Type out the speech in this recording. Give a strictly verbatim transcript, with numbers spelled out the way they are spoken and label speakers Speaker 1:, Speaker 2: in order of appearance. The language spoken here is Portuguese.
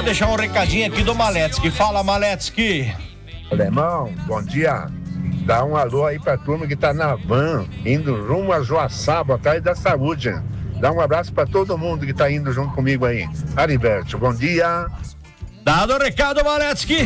Speaker 1: deixar um recadinho aqui do Maletsky. Fala, Maletsky.
Speaker 2: Alemão, bom dia. Dá um alô aí pra turma que tá na van, indo rumo a Joaçaba, atrás da saúde. Dá um abraço pra todo mundo que tá indo junto comigo aí. Ariberto, bom dia.
Speaker 1: Dado o recado, Maletsky.